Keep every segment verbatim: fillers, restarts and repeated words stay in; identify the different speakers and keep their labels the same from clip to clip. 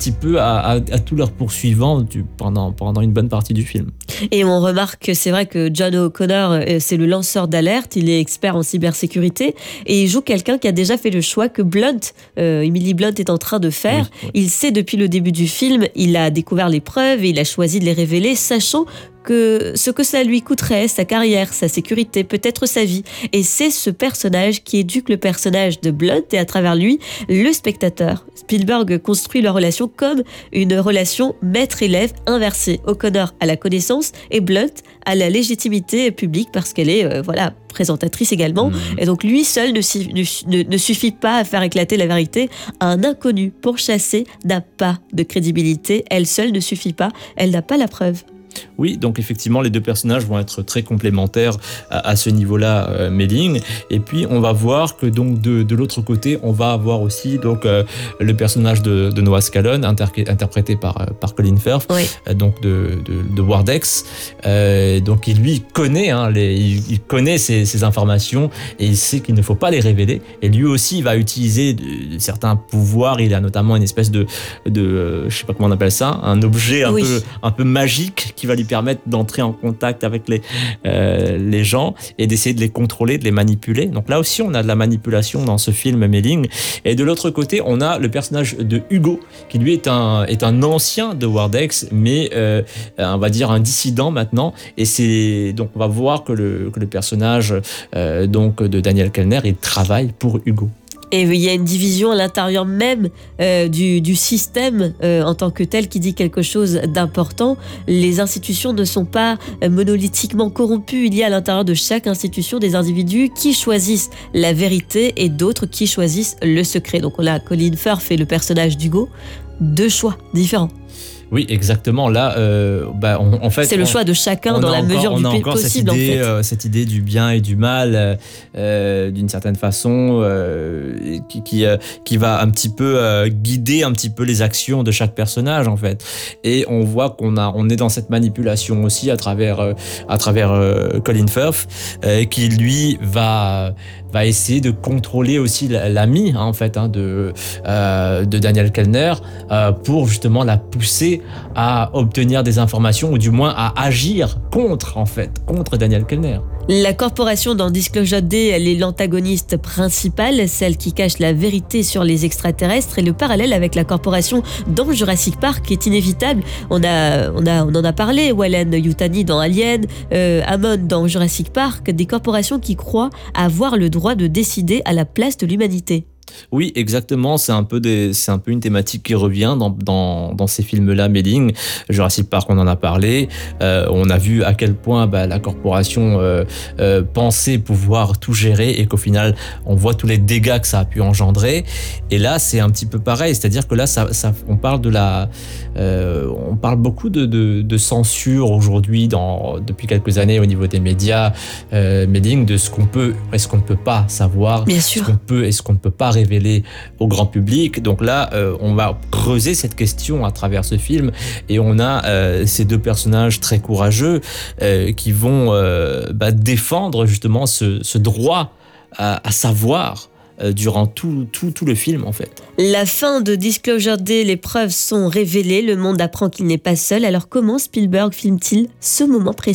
Speaker 1: petit peu à, à, à tous leurs poursuivants du, pendant, pendant une bonne partie du film.
Speaker 2: Et on remarque que c'est vrai que John O'Connor, c'est le lanceur d'alerte, il est expert en cybersécurité et il joue quelqu'un qui a déjà fait le choix que Blunt, euh, Emily Blunt est en train de faire. Oui, oui. Il sait depuis le début du film, il a découvert les preuves et il a choisi de les révéler, sachant que ce que cela lui coûterait, sa carrière, sa sécurité, peut-être sa vie. Et c'est ce personnage qui éduque le personnage de Blunt et à travers lui, le spectateur. Spielberg construit leur relation comme une relation maître-élève inversée. O'Connor a la connaissance et Blunt a la légitimité publique parce qu'elle est euh, voilà, présentatrice également. Mmh. Et donc lui seul ne, ne, ne suffit pas à faire éclater la vérité. Un inconnu pour chasser n'a pas de crédibilité. Elle seule ne suffit pas. Elle n'a pas la preuve.
Speaker 1: Oui, donc effectivement, les deux personnages vont être très complémentaires à, à ce niveau-là, euh, Mei-Ling. Et puis, on va voir que donc de, de l'autre côté, on va avoir aussi donc euh, le personnage de, de Noah Scalone, inter- interprété par, par Colin Firth, oui. euh, donc de, de, de Wardex. Euh, donc, il lui connaît, hein, les, il, il connaît ces, ces informations et il sait qu'il ne faut pas les révéler. Et lui aussi, il va utiliser de, de certains pouvoirs. Il a notamment une espèce de, de euh, je sais pas comment on appelle ça, un objet un oui. peu, un peu magique qui va lui permettre d'entrer en contact avec les, euh, les gens et d'essayer de les contrôler, de les manipuler. Donc là aussi, on a de la manipulation dans ce film Mei-Ling. Et de l'autre côté, on a le personnage de Hugo, qui lui est un, est un ancien de Wardex, mais euh, on va dire un dissident maintenant. Et c'est donc on va voir que le, que le personnage euh, donc de Daniel Kellner, il travaille pour Hugo.
Speaker 2: Et il y a une division à l'intérieur même euh, du, du système euh, en tant que tel qui dit quelque chose d'important. Les institutions ne sont pas monolithiquement corrompues. Il y a à l'intérieur de chaque institution des individus qui choisissent la vérité et d'autres qui choisissent le secret. Donc on a Colin Firth fait le personnage d'Hugo. Deux choix différents.
Speaker 1: Oui, exactement. Là, euh, bah, on, en fait,
Speaker 2: c'est le
Speaker 1: on,
Speaker 2: choix de chacun dans la encore, mesure du possible.
Speaker 1: Cette idée,
Speaker 2: en fait.
Speaker 1: euh, cette idée du bien et du mal, euh, d'une certaine façon, euh, qui, qui, euh, qui va un petit peu euh, guider un petit peu les actions de chaque personnage, en fait. Et on voit qu'on a, on est dans cette manipulation aussi à travers, euh, à travers euh, Colin Firth, euh, qui lui va va essayer de contrôler aussi l'ami, hein, en fait, hein, de euh, de Daniel Kellner, euh, pour justement la pousser à obtenir des informations ou du moins à agir contre, en fait, contre Daniel Kellner.
Speaker 2: La corporation dans Disclosure D, elle est l'antagoniste principale, celle qui cache la vérité sur les extraterrestres, et le parallèle avec la corporation dans Jurassic Park est inévitable. On a, on a, on en a parlé, Weyland Yutani dans Alien, euh, Hammond dans Jurassic Park, des corporations qui croient avoir le droit de décider à la place de l'humanité.
Speaker 1: Oui, exactement. C'est un peu des, c'est un peu une thématique qui revient dans dans dans ces films-là. Mei-Ling, Jurassic Park, on en a parlé. Euh, on a vu à quel point bah, la corporation euh, euh, pensait pouvoir tout gérer et qu'au final, on voit tous les dégâts que ça a pu engendrer. Et là, c'est un petit peu pareil. C'est-à-dire que là, ça, ça, on parle de la, euh, on parle beaucoup de de, de censure aujourd'hui dans depuis quelques années au niveau des médias. Euh, Mei-Ling, de ce qu'on peut, est-ce qu'on ne peut pas savoir,
Speaker 2: bien sûr,
Speaker 1: ce qu'on peut, est-ce qu'on ne peut pas révélé au grand public. Donc là, euh, on va creuser cette question à travers ce film et on a euh, ces deux personnages très courageux euh, qui vont euh, bah, défendre justement ce, ce droit à, à savoir euh, durant tout, tout, tout le film en fait.
Speaker 2: La fin de Disclosure D, les preuves sont révélées, le monde apprend qu'il n'est pas seul. Alors comment Spielberg filme-t-il ce moment précis ?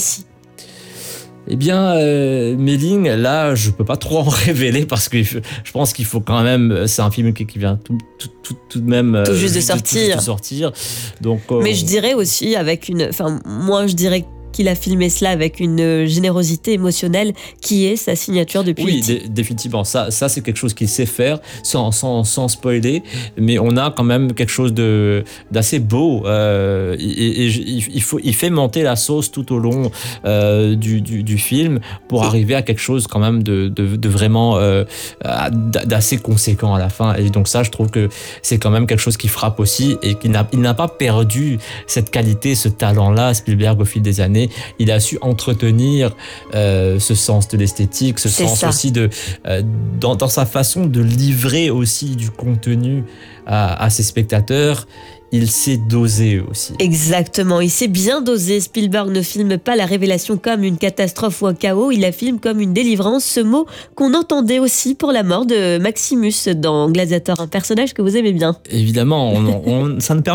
Speaker 1: Eh bien, euh, Mei-Ling, là, je peux pas trop en révéler parce que je pense qu'il faut quand même. C'est un film qui, qui vient tout, tout, tout, tout de même.
Speaker 2: Tout juste de sortir.
Speaker 1: Tout, tout de sortir. Donc. Euh,
Speaker 2: Mais je dirais aussi avec une. Enfin, moi, je dirais qu'il a filmé cela avec une générosité émotionnelle qui est sa signature depuis.
Speaker 1: Oui, dé- définitivement. Ça, ça, c'est quelque chose qu'il sait faire sans, sans, sans spoiler. Mais on a quand même quelque chose de, d'assez beau. Euh, et, et, et il, faut, il fait monter la sauce tout au long euh, du, du, du film pour arriver à quelque chose quand même de, de, de vraiment euh, d'assez conséquent à la fin. Et donc ça, je trouve que c'est quand même quelque chose qui frappe aussi et qu'il n'a, il n'a pas perdu cette qualité, ce talent-là, Spielberg, au fil des années. Il a su entretenir euh, ce sens de l'esthétique, ce
Speaker 2: c'est
Speaker 1: sens
Speaker 2: ça.
Speaker 1: aussi de euh, dans, dans sa façon de livrer aussi du contenu à, à ses spectateurs. Il sait doser aussi.
Speaker 2: Exactement, il sait bien doser. Spielberg ne filme pas la révélation comme une catastrophe ou un chaos, il la filme comme une délivrance, ce mot qu'on entendait aussi pour la mort de Maximus dans Gladiator, un personnage que vous aimez bien.
Speaker 1: Évidemment, on, on, ça ne permet